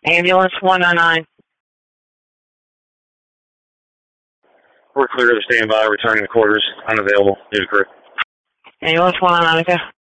Ambulance 109. We're clear to stand by, returning to quarters, unavailable, due to crew. Ambulance 109, okay.